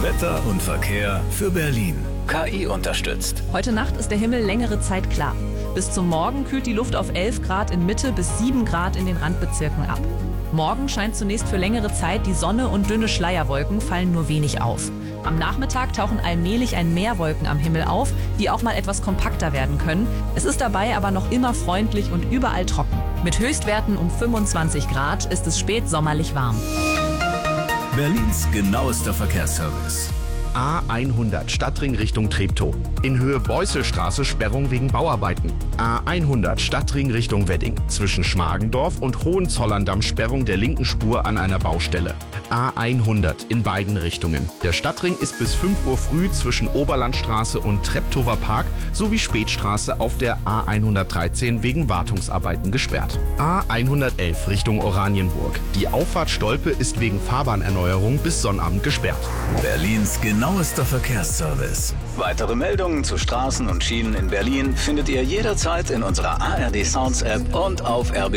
Wetter und Verkehr für Berlin. KI unterstützt. Heute Nacht ist der Himmel längere Zeit klar. Bis zum Morgen kühlt die Luft auf 11 Grad in Mitte bis 7 Grad in den Randbezirken ab. Morgen scheint zunächst für längere Zeit die Sonne und dünne Schleierwolken fallen nur wenig auf. Am Nachmittag tauchen allmählich ein Mehr Wolken am Himmel auf, die auch mal etwas kompakter werden können. Es ist dabei aber noch immer freundlich und überall trocken. Mit Höchstwerten um 25 Grad ist es spätsommerlich warm. Berlins genauester Verkehrsservice. A100 Stadtring Richtung Treptow. In Höhe Beusselstraße Sperrung wegen Bauarbeiten. A100 Stadtring Richtung Wedding. Zwischen Schmargendorf und Hohenzollern-Damm Sperrung der linken Spur an einer Baustelle. A100 in beiden Richtungen. Der Stadtring ist bis 5 Uhr früh zwischen Oberlandstraße und Treptower Park sowie Spätstraße auf der A113 wegen Wartungsarbeiten gesperrt. A111 Richtung Oranienburg. Die Auffahrt Stolpe ist wegen Fahrbahnerneuerung bis Sonnabend gesperrt. Berlins genauester Verkehrsservice. Weitere Meldungen zu Straßen und Schienen in Berlin findet ihr jederzeit in unserer ARD Sounds App und auf rb